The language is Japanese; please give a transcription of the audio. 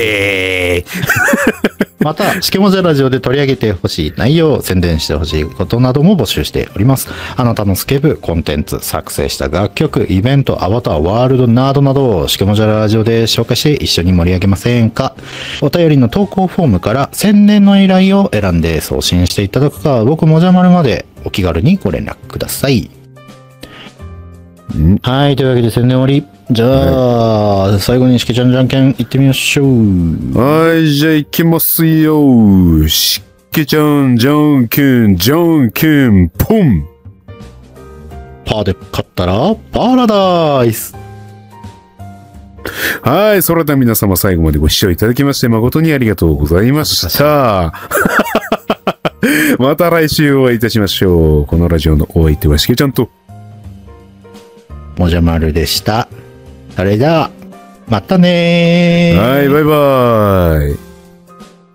また、しけもじゃラジオで取り上げてほしい内容、宣伝してほしいことなども募集しております。あなたのスケブ、コンテンツ、作成した楽曲、イベント、アバター、ワールドなどなどをしけもじゃラジオで紹介して一緒に盛り上げませんか？お便りの投稿フォームから宣伝の依頼を選んで送信していただくか、僕もじゃまるまでお気軽にご連絡ください。はい、というわけで宣伝終わり。じゃあ、最後にしけちゃんじゃんけん行ってみましょう。 はい、じゃあ行きますよ。しけちゃん、じゃんけん、じゃんけん、ポン。 パーで勝ったら、パラダイス。 はい、それでは皆様最後までご視聴いただきまして誠にありがとうございました。また来週お会いいたしましょう。このラジオのお相手はしけちゃんと、 もじゃまるでした。それでは、またねー。 はい、バイバイ。